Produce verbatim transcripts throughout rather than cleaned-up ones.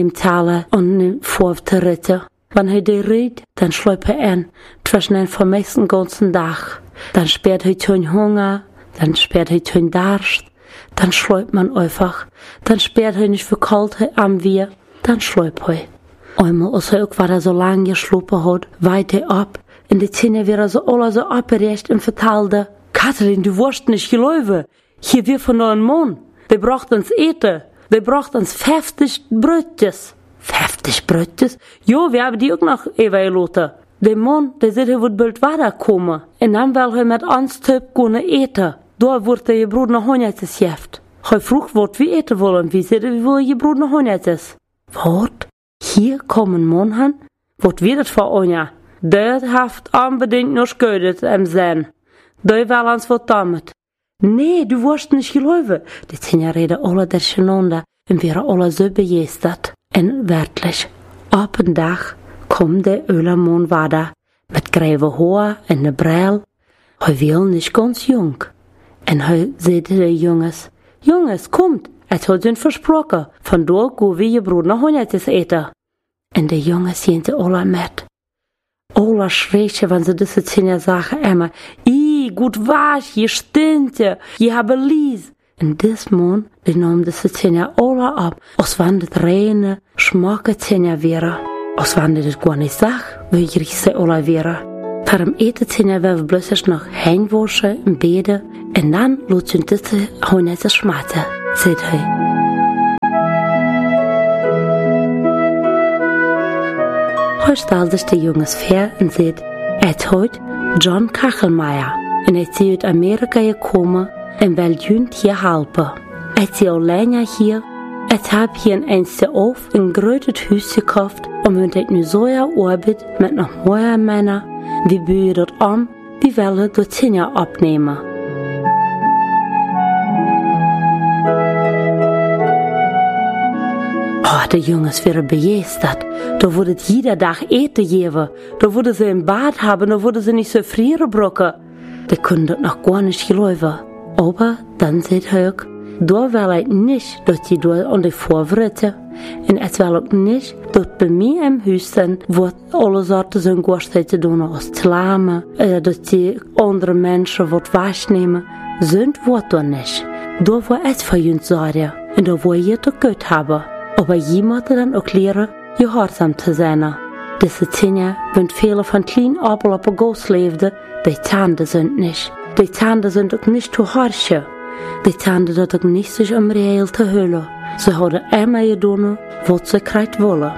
im Tale und im Vorwärts Ritte. Wenn er die redet, dann schlägt er an, zwischen den vermessen ganzen Tag. Dann sperrt er den Hunger, dann sperrt er den Durst, dann schlägt man einfach. Dann sperrt er nicht für Kälte am Wir, dann schlägt er. Einmal, als er auch wieder so lange geschlafen hat, weit er ab. In die Zähne wäre so alle so abgerecht und verteilte: Kathleen, du wirst nicht geläufen. Hier wir von neuen Mann. Der braucht uns Eten. Der braucht uns fünfzig Brötjes. fünfzig Brötjes? Jo, wir haben die auch noch evaluiert. Der Mann, der sieht, er wird bald weiterkommen. Und dann will er mit uns Typ gehen eten. Da wird der Bruder noch Honigtes geft. Er fragt, was wir eten wollen. Wie sieht er, wie will ihr Bruder noch Honigtes? Was? Hier kommen Mann han? Was wird das für Anja? Der hat unbedingt noch Schödes im Sinn. Der will uns was damit. Nee, du wirst nicht geläufen. Die Zehner reden alle durcheinander und wären alle so begeistert. Und wirklich, ab und Tag kommt der Ölermann weiter, mit grauem Haar und einer Brille. Er will nicht ganz jung. Und er sagt den Jungs: Jungs, kommt, es hat ihn versprochen. Von dort gehen wir ihr Bruder noch Honigtes eten. Und die Jungs gehen sie alle mit. Alle schreien, wenn sie diese Zehner sagen, immer: I, gut was, je stinkt je, je haben Lies. Und das Mann, die nahm diese Zehner alle ab, als wenn das reine, schmacke Zehner wäre. Als wenn das gar nicht sagt, wie ich sie alle wäre. Vor dem Eten Zehner werden wir bloß noch Hängewaschen und beten, und dann lassen diese Honigte schmatzen, sagt er. Heute stellt sich der Jungs vor und sagt, er ist heute John Kachelmeier und er ist aus Amerika gekommen und will Jünd hier helfen. Er ist auch länger hier. Er hat hier ein einziges auf ein großes Haus gekauft und wenn er nu so arbeitet mit noch mehr Männern, wie bühen dort an, wie wollen dort Zehner abnehmen. Oh, die Jungs wären begeistert. Da würde jeder Tag Eten geben. Da würde sie ein Bad haben, da würde sie nicht so frieren brauchen. Die können das noch gar nicht geläufen. Aber dann sagt er, da will ich nicht, dass die da an die Vorwürze. Und es will auch nicht, dass bei mir im Haus sind, wo alle Sorten so ein Gastheit zu tun aus Zlamen, oder dass die anderen Menschen was wahrnehmen. Sind was da nicht. Da wo es für uns sorgen. Und da wo ihr das gut haben. Aber jemand dann auch lernen, gehorsam zu sein. Diese Zehner, wenn viele von klein ab auf der Gas lebten, die Zähne sind nicht. Die Zähne sind auch nicht zu horchen. Die Zähne dort auch nicht sich um Real zu hüllen. Sie haben immer getan, was sie kriegen wollen.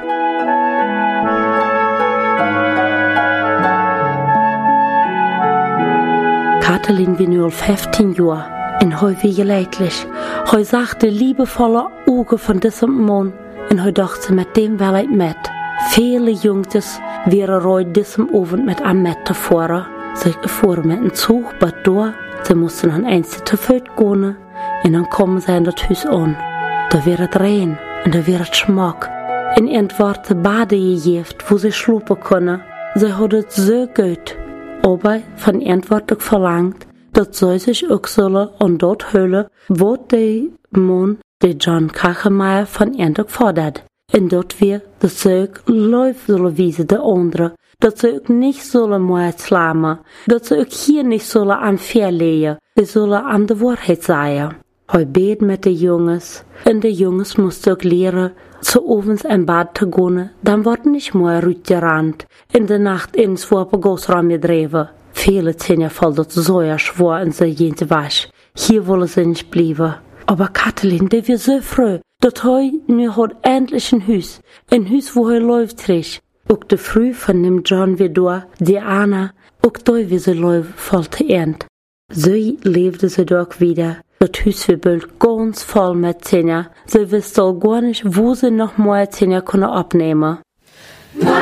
Kathleen war nun fünfzehn Jahre. Und heute wie geleidlich. Heute sagte liebevolle Augen von diesem Mann. Und heute dachte mit dem will ich mit. Viele Jungs wären heute diesem Abend mit am Met davor. Sie fuhren mit dem Zug, aber da, sie mussten an einzelne zu Fuß gehen. Und dann kommen sie in das Haus an. Da wäre es rein und da wäre es Schmack. Und irgendwann Bade gegeben, wo sie schlafen können. Sie hatten es so gut. Aber von irgendwann verlangt, dat zij zich ook zullen aan dat hullen wat de man, de John Kachelmeier van eindelijk fordert. En dat wir dat ze ook lief zullen wijzen de anderen. Dat ze ook niet zullen mooi slaan. Dat ze ook hier niet zullen aan verlegen. Ze zullen aan de waarheid zeggen. Hij beet met de jongens. En de jongens moesten ook leren zu ovens in bad te gaan. Dan wordt niet mooi uitgerand. In de nacht ins Wapengasraum gedreven. Viele Zehner fallen dort so ja schwor in so jente Wasch. Hier wollen sie nicht bleiben. Aber Kathleen, der wird so froh, dass heu nu hat endlich ein Haus. Ein Haus, wo heu läuft trägt. Auch de Früh von dem John wie da, die Anna, auch da wie sie läuft, fällt die End. So lebte sie doch wieder. Das Haus wird bald ganz voll mit Zehner. Sie wüsste auch gar nicht, wo sie noch mehr Zehner können abnehmen.